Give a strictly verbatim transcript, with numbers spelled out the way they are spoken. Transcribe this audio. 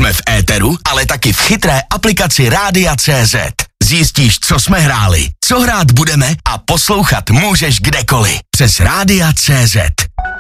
Jsme v éteru, ale taky v chytré aplikaci Rádia tečka cé zet. Zjistíš, co jsme hráli, co hrát budeme a poslouchat můžeš kdekoliv. Přes Rádia tečka cé zet.